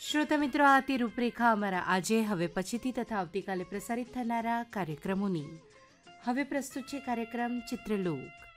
શ્રોતા મિત્રો, આ હતી રૂપરેખા અમારા આજે, હવે પછીથી તથા આવતીકાલે પ્રસારિત થનારા કાર્યક્રમોની. હવે પ્રસ્તુત છે કાર્યક્રમ ચિત્રલોક.